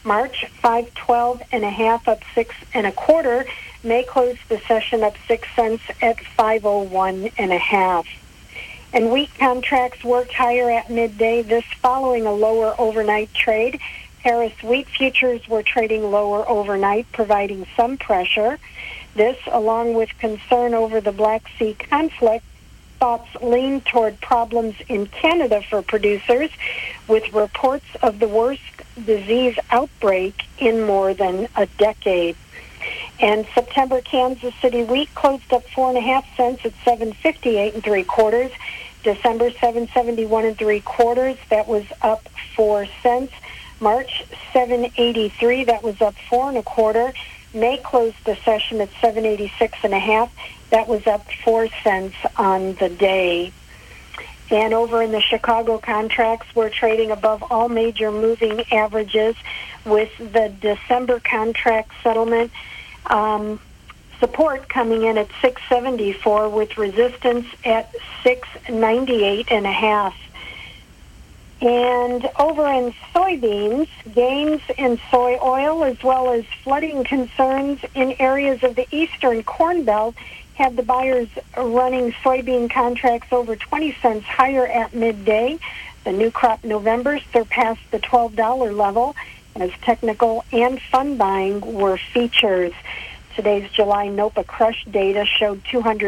March 512.5 up 6.25. May closed the session up 6 cents at 501.5. And wheat contracts worked higher at midday, this following a lower overnight trade. Paris wheat futures were trading lower overnight, providing some pressure. This, along with concern over the Black Sea conflict, thoughts lean toward problems in Canada for producers, with reports of the worst disease outbreak in more than a decade. And September Kansas City wheat closed up 4.5 cents at 758.75. December 771.75. That was up 4 cents. March 783. That was up 4.25. May closed the session at 786.5. That was up 4 cents on the day. And over in the Chicago contracts, we're trading above all major moving averages, with the December contract settlement support coming in at 674 with resistance at 698.5. And over in soybeans, gains in soy oil as well as flooding concerns in areas of the eastern Corn Belt had the buyers running soybean contracts over 20 cents higher at midday. The new crop November surpassed the $12 level as technical and fund buying were features. Today's July NOPA crush data showed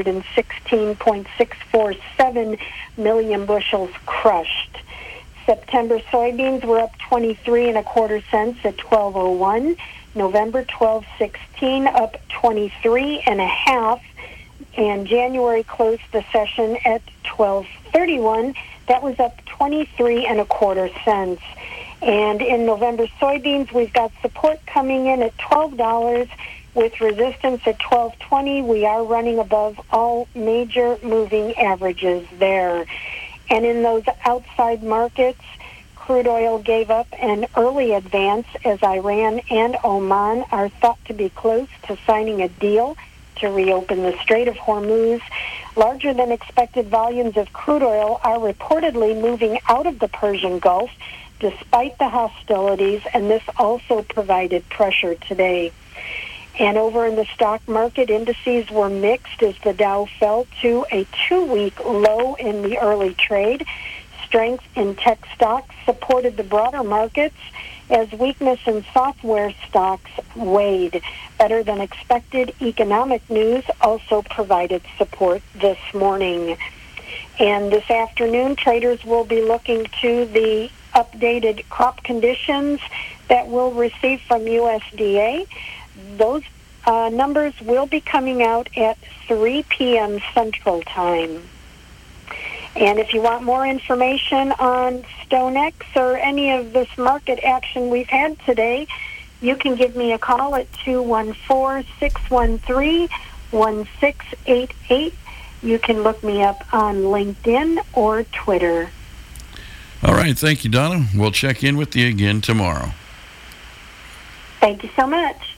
216.647 million bushels crushed. September soybeans were up 23.25 cents at 12.01. November 12.16 up 23.5, and January closed the session at 12.31. That was up 23.25 cents. And in November soybeans, we've got support coming in at $12 with resistance at 12.20. We are running above all major moving averages there. And in those outside markets, crude oil gave up an early advance as Iran and Oman are thought to be close to signing a deal to reopen the Strait of Hormuz. Larger than expected volumes of crude oil are reportedly moving out of the Persian Gulf despite the hostilities, and this also provided pressure today. And over in the stock market, indices were mixed as the Dow fell to a 2-week low in the early trade. Strength in tech stocks supported the broader markets as weakness in software stocks weighed. Better than expected economic news also provided support this morning. And this afternoon, traders will be looking to the updated crop conditions that we'll receive from USDA. Those numbers will be coming out at 3 p.m. Central Time. And if you want more information on StoneX or any of this market action we've had today, you can give me a call at 214-613-1688. You can look me up on LinkedIn or Twitter. All right. Thank you, Donna. We'll check in with you again tomorrow. Thank you so much.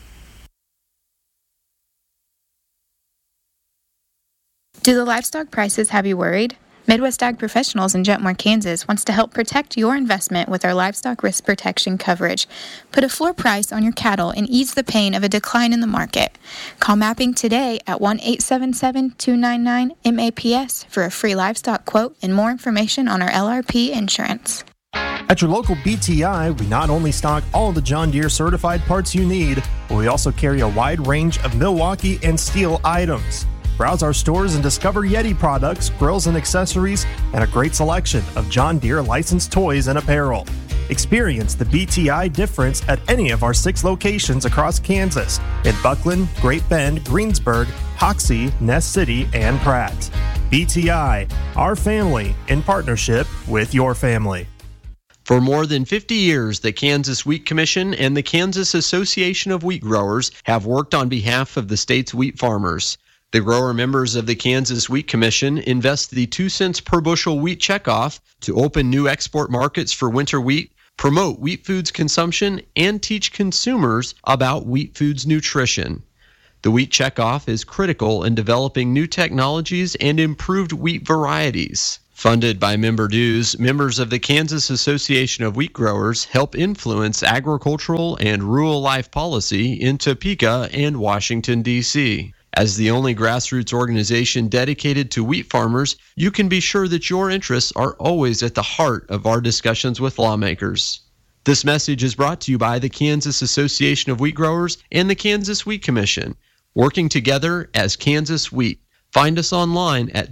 Do the livestock prices have you worried? Midwest Ag Professionals in Jetmore, Kansas wants to help protect your investment with our livestock risk protection coverage. Put a floor price on your cattle and ease the pain of a decline in the market. Call Mapping today at 1-877-299-MAPS for a free livestock quote and more information on our LRP insurance. At your local BTI, we not only stock all the John Deere certified parts you need, but we also carry a wide range of Milwaukee and Steel items. Browse our stores and discover Yeti products, grills and accessories, and a great selection of John Deere licensed toys and apparel. Experience the BTI difference at any of our 6 locations across Kansas in Buckland, Great Bend, Greensburg, Hoxie, Ness City, and Pratt. BTI, our family in partnership with your family. For more than 50 years, the Kansas Wheat Commission and the Kansas Association of Wheat Growers have worked on behalf of the state's wheat farmers. The grower members of the Kansas Wheat Commission invest the 2 cents per bushel wheat checkoff to open new export markets for winter wheat, promote wheat foods consumption, and teach consumers about wheat foods nutrition. The wheat checkoff is critical in developing new technologies and improved wheat varieties. Funded by member dues, members of the Kansas Association of Wheat Growers help influence agricultural and rural life policy in Topeka and Washington, D.C. As the only grassroots organization dedicated to wheat farmers, you can be sure that your interests are always at the heart of our discussions with lawmakers. This message is brought to you by the Kansas Association of Wheat Growers and the Kansas Wheat Commission, working together as Kansas Wheat. Find us online at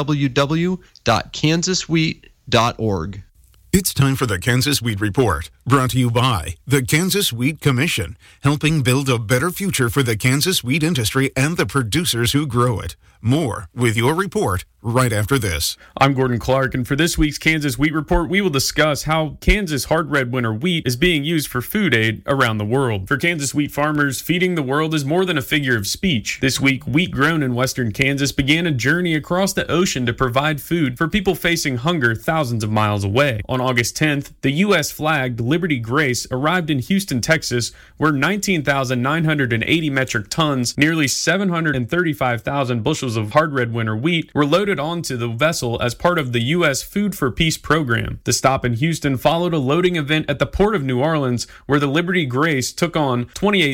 www.kansaswheat.org. It's time for the Kansas Wheat Report, brought to you by the Kansas Wheat Commission, helping build a better future for the Kansas wheat industry and the producers who grow it. More with your report right after this. I'm Gordon Clark, and for this week's Kansas Wheat Report, we will discuss how Kansas hard red winter wheat is being used for food aid around the world. For Kansas wheat farmers, feeding the world is more than a figure of speech. This week, wheat grown in western Kansas began a journey across the ocean to provide food for people facing hunger thousands of miles away. On August 10th, the U.S.-flagged Liberty Grace arrived in Houston, Texas, where 19,980 metric tons, nearly 735,000 bushels of hard red winter wheat, were loaded onto the vessel as part of the U.S. Food for Peace program. The stop in Houston followed a loading event at the Port of New Orleans, where the Liberty Grace took on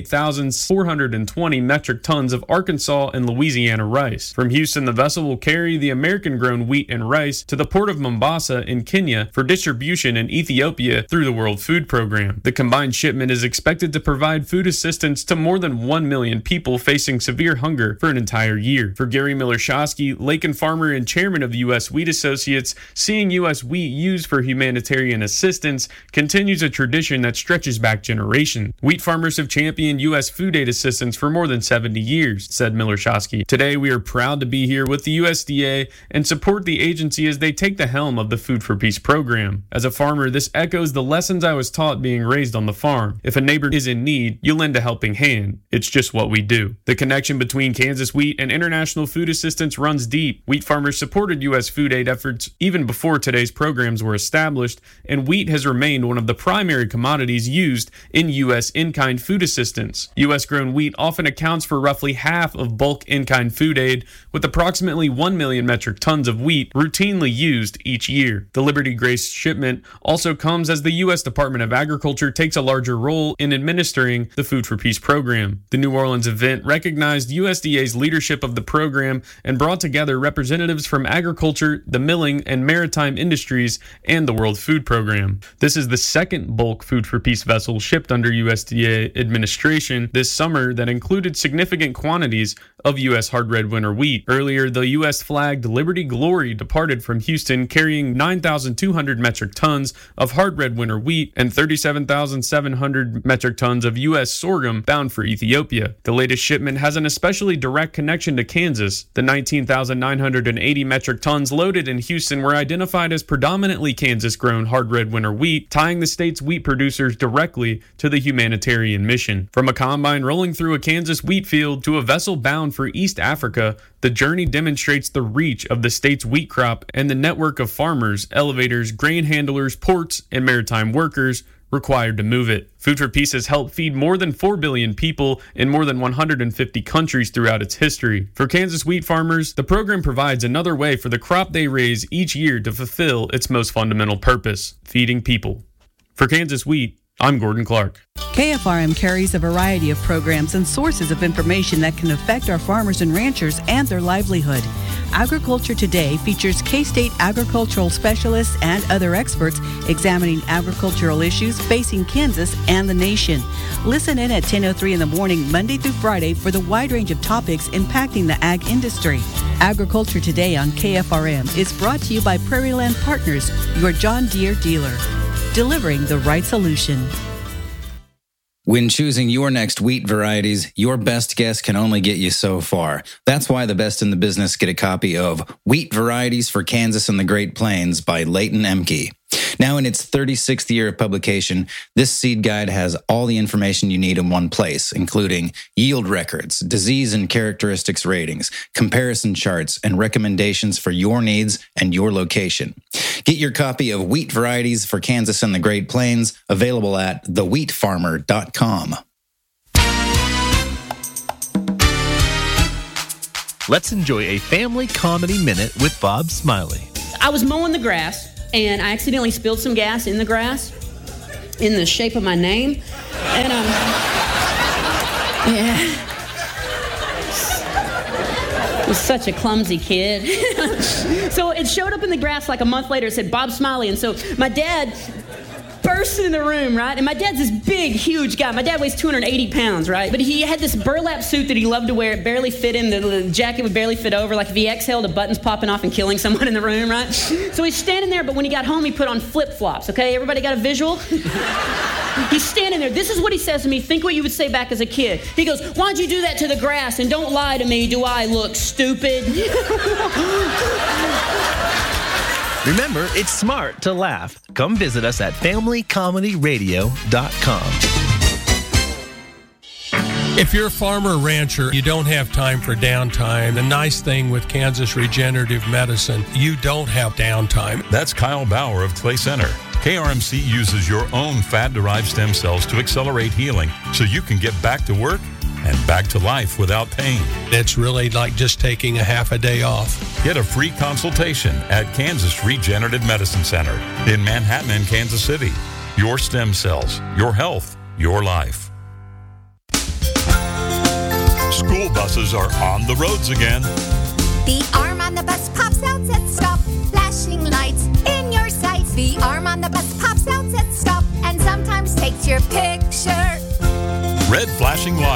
28,420 metric tons of Arkansas and Louisiana rice. From Houston, the vessel will carry the American-grown wheat and rice to the Port of Mombasa in Kenya for distribution in Ethiopia through the World Food Program. The combined shipment is expected to provide food assistance to more than 1 million people facing severe hunger for an entire year. For Gary Miller-Shosky, Lakin farmer and chairman of the U.S. Wheat Associates, seeing U.S. wheat used for humanitarian assistance continues a tradition that stretches back generations. Wheat farmers have championed U.S. food aid assistance for more than 70 years, said Miller-Shosky. Today, we are proud to be here with the USDA and support the agency as they take the helm of the Food for Peace program. As a farmer, this echoes the lessons I was taught being raised on the farm. If a neighbor is in need, you lend a helping hand. It's just what we do. The connection between Kansas wheat and international food assistance runs deep. Wheat farmers supported U.S. food aid efforts even before today's programs were established, and wheat has remained one of the primary commodities used in U.S. in-kind food assistance. U.S.-grown wheat often accounts for roughly half of bulk in-kind food aid, with approximately 1 million metric tons of wheat routinely used each year. The Liberty Grace shipment also comes as the U.S. Department of Agriculture takes a larger role in administering the Food for Peace program. The New Orleans event recognized USDA's leadership of the program and brought together representatives from agriculture, the milling and maritime industries, and the World Food Program. This is the second bulk Food for Peace vessel shipped under USDA administration this summer that included significant quantities of U.S. hard red winter wheat. Earlier, the U.S.-flagged Liberty Glory departed from Houston carrying 9,200 metric tons of hard red winter wheat and 37,700 metric tons of U.S. sorghum bound for Ethiopia. The latest shipment has an especially direct connection to Kansas. The 19,980 metric tons loaded in Houston were identified as predominantly Kansas-grown hard red winter wheat, tying the state's wheat producers directly to the humanitarian mission. From a combine rolling through a Kansas wheat field to a vessel bound for East Africa, the journey demonstrates the reach of the state's wheat crop and the network of farmers, elevators, grain handlers, ports, and maritime workers required to move it. Food for Peace has helped feed more than 4 billion people in more than 150 countries throughout its history. For Kansas wheat farmers, the program provides another way for the crop they raise each year to fulfill its most fundamental purpose, feeding people. For Kansas Wheat, I'm Gordon Clark. KFRM carries a variety of programs and sources of information that can affect our farmers and ranchers and their livelihood. Agriculture Today features K-State agricultural specialists and other experts examining agricultural issues facing Kansas and the nation. Listen in at 10:03 in the morning, Monday through Friday, for the wide range of topics impacting the ag industry. Agriculture Today on KFRM is brought to you by Prairie Land Partners, your John Deere dealer, delivering the right solution. When choosing your next wheat varieties, your best guess can only get you so far. That's why the best in the business get a copy of Wheat Varieties for Kansas and the Great Plains by Leighton Emke. Now in its 36th year of publication, this seed guide has all the information you need in one place, including yield records, disease and characteristics ratings, comparison charts, and recommendations for your needs and your location. Get your copy of Wheat Varieties for Kansas and the Great Plains, available at thewheatfarmer.com. Let's enjoy a family comedy minute with Bob Smiley. I was mowing the grass, and I accidentally spilled some gas in the grass in the shape of my name. And, yeah. I was such a clumsy kid. So it showed up in the grass like a month later. It said Bob Smiley. And so my dad burst in the room, right? And my dad's this big, huge guy. My dad weighs 280 pounds, right? But he had this burlap suit that he loved to wear. It barely fit him. The jacket would barely fit over. Like if he exhaled, a button's popping off and killing someone in the room, right? So he's standing there, but when he got home, he put on flip-flops, okay? Everybody got a visual? He's standing there. This is what he says to me. Think what you would say back as a kid. He goes, why'd you do that to the grass? And don't lie to me. Do I look stupid? Remember, it's smart to laugh. Come visit us at FamilyComedyRadio.com. If you're a farmer or rancher, you don't have time for downtime. The nice thing with Kansas Regenerative Medicine, you don't have downtime. That's Kyle Bauer of Clay Center. KRMC uses your own fat-derived stem cells to accelerate healing so you can get back to work and back to life without pain. It's really like just taking a half a day off. Get a free consultation at Kansas Regenerative Medicine Center in Manhattan and Kansas City. Your stem cells, your health, your life. School buses are on the roads again. The arm on the bus pops out at stop, flashing lights in your sights. The arm on the bus pops out at stop and sometimes takes your picture. Red flashing lights.